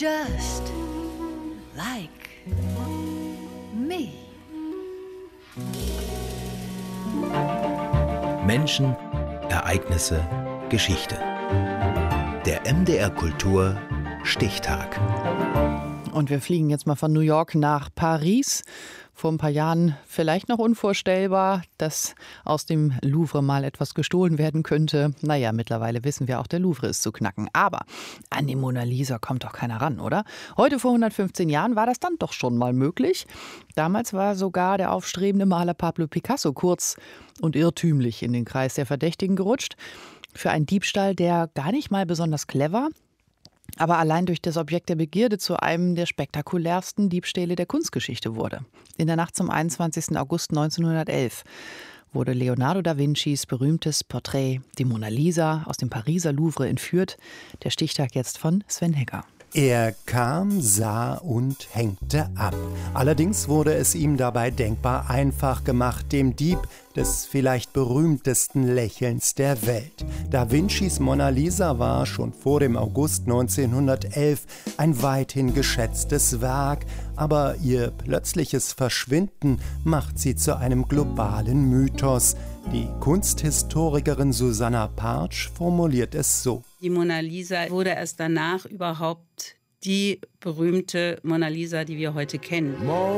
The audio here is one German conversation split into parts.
Just like me. Menschen, Ereignisse, Geschichte. Der MDR Kultur Stichtag. Und wir fliegen jetzt mal von New York nach Paris. Vor ein paar Jahren vielleicht noch unvorstellbar, dass aus dem Louvre mal etwas gestohlen werden könnte. Naja, mittlerweile wissen wir auch, der Louvre ist zu knacken. Aber an die Mona Lisa kommt doch keiner ran, oder? Heute vor 115 Jahren war das dann doch schon mal möglich. Damals war sogar der aufstrebende Maler Pablo Picasso kurz und irrtümlich in den Kreis der Verdächtigen gerutscht. Für einen Diebstahl, der gar nicht mal besonders clever, aber allein durch das Objekt der Begierde zu einem der spektakulärsten Diebstähle der Kunstgeschichte wurde. In der Nacht zum 21. August 1911 wurde Leonardo da Vincis berühmtes Porträt, die Mona Lisa, aus dem Pariser Louvre entführt. Der Stichtag jetzt von Sven Hegger. Er kam, sah und hängte ab. Allerdings wurde es ihm dabei denkbar einfach gemacht, dem Dieb des vielleicht berühmtesten Lächelns der Welt. Da Vincis Mona Lisa war schon vor dem August 1911 ein weithin geschätztes Werk, aber ihr plötzliches Verschwinden macht sie zu einem globalen Mythos. Die Kunsthistorikerin Susanna Partsch formuliert es so. Die Mona Lisa wurde erst danach überhaupt die berühmte Mona Lisa, die wir heute kennen.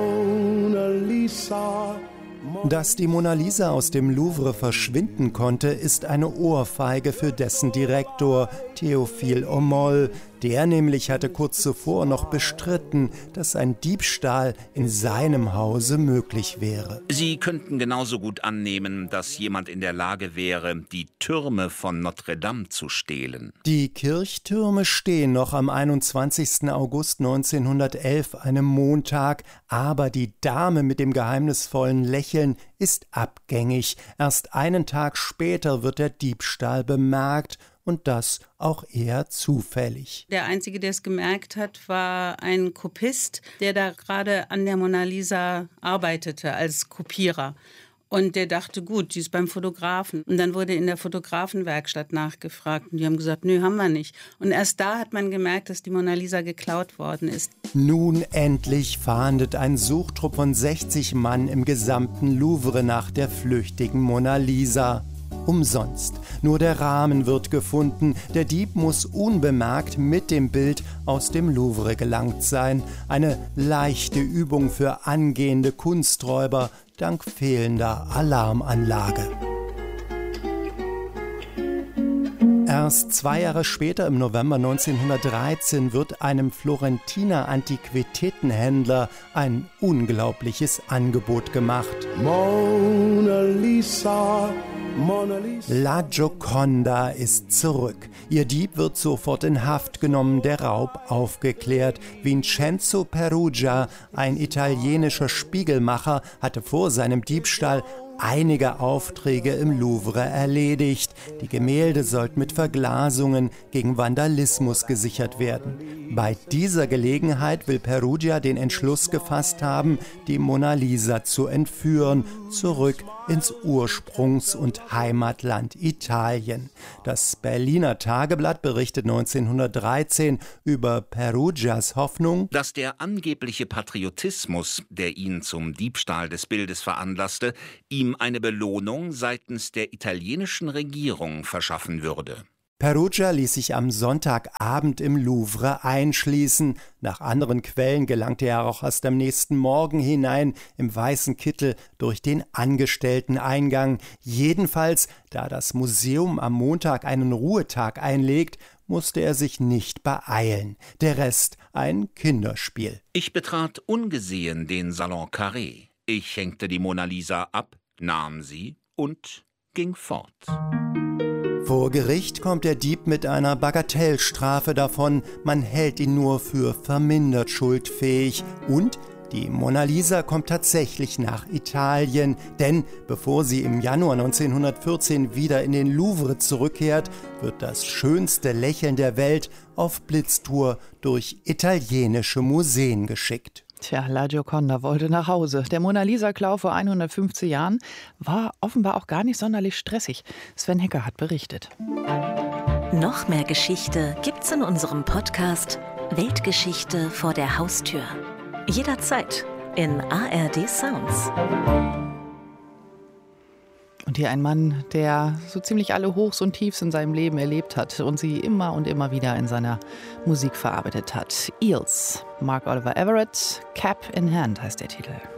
Mona Lisa. Dass die Mona Lisa aus dem Louvre verschwinden konnte, ist eine Ohrfeige für dessen Direktor Théophile Homolle. Der nämlich hatte kurz zuvor noch bestritten, dass ein Diebstahl in seinem Hause möglich wäre. Sie könnten genauso gut annehmen, dass jemand in der Lage wäre, die Türme von Notre Dame zu stehlen. Die Kirchtürme stehen noch am 21. August 1911, einem Montag, aber die Dame mit dem geheimnisvollen Lächeln ist abgängig. Erst einen Tag später wird der Diebstahl bemerkt. Und das auch eher zufällig. Der Einzige, der es gemerkt hat, war ein Kopist, der da gerade an der Mona Lisa arbeitete als Kopierer. Und der dachte, gut, die ist beim Fotografen. Und dann wurde in der Fotografenwerkstatt nachgefragt. Und die haben gesagt, nö, haben wir nicht. Und erst da hat man gemerkt, dass die Mona Lisa geklaut worden ist. Nun endlich fahndet ein Suchtrupp von 60 Mann im gesamten Louvre nach der flüchtigen Mona Lisa. Umsonst. Nur der Rahmen wird gefunden. Der Dieb muss unbemerkt mit dem Bild aus dem Louvre gelangt sein. Eine leichte Übung für angehende Kunsträuber dank fehlender Alarmanlage. Erst 2 Jahre später, im November 1913, wird einem Florentiner Antiquitätenhändler ein unglaubliches Angebot gemacht. Mona Lisa, Mona Lisa. La Gioconda ist zurück. Ihr Dieb wird sofort in Haft genommen, der Raub aufgeklärt. Vincenzo Peruggia, ein italienischer Spiegelmacher, hatte vor seinem Diebstahl einige Aufträge im Louvre erledigt. Die Gemälde sollten mit Verglasungen gegen Vandalismus gesichert werden. Bei dieser Gelegenheit will Peruggia den Entschluss gefasst haben, die Mona Lisa zu entführen, zurück ins Ursprungs- und Heimatland Italien. Das Berliner Tageblatt berichtet 1913 über Peruggias Hoffnung, dass der angebliche Patriotismus, der ihn zum Diebstahl des Bildes veranlasste, ihm eine Belohnung seitens der italienischen Regierung verschaffen würde. Peruggia ließ sich am Sonntagabend im Louvre einschließen. Nach anderen Quellen gelangte er auch erst am nächsten Morgen hinein, im weißen Kittel, durch den Angestellteneingang. Jedenfalls, da das Museum am Montag einen Ruhetag einlegt, musste er sich nicht beeilen. Der Rest ein Kinderspiel. Ich betrat ungesehen den Salon Carré. Ich hängte die Mona Lisa ab, nahm sie und ging fort. Vor Gericht kommt der Dieb mit einer Bagatellstrafe davon. Man hält ihn nur für vermindert schuldfähig. Und die Mona Lisa kommt tatsächlich nach Italien. Denn bevor sie im Januar 1914 wieder in den Louvre zurückkehrt, wird das schönste Lächeln der Welt auf Blitztour durch italienische Museen geschickt. Tja, La Gioconda wollte nach Hause. Der Mona Lisa-Klau vor 150 Jahren war offenbar auch gar nicht sonderlich stressig. Sven Hegger hat berichtet. Noch mehr Geschichte gibt's in unserem Podcast Weltgeschichte vor der Haustür. Jederzeit in ARD Sounds. Und hier ein Mann, der so ziemlich alle Hochs und Tiefs in seinem Leben erlebt hat und sie immer und immer wieder in seiner Musik verarbeitet hat. Eels, Mark Oliver Everett, Cap in Hand heißt der Titel.